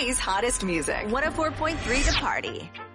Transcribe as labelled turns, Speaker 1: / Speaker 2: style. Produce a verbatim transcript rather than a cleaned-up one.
Speaker 1: city's hottest music. one oh four point three The Party.